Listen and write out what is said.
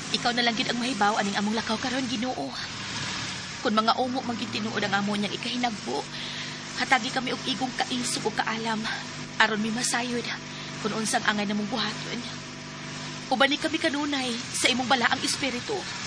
Ikaw na lang gid ang mahibaw aning among lakaw karon, Ginoo. Kung mga umo magitinuod ang amo niyang ikahinagbo, hatagi kami og igong kaisog ug kaalam aron mi masayod kung unsang angay namong buhaton. Ubani kami kanunay sa imong balaang espiritu.